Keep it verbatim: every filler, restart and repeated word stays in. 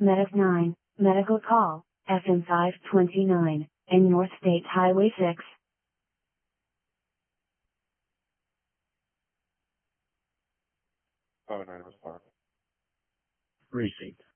Medic nine, medical call, F M five twenty-nine, and North State Highway six. five nine respond. Receipt.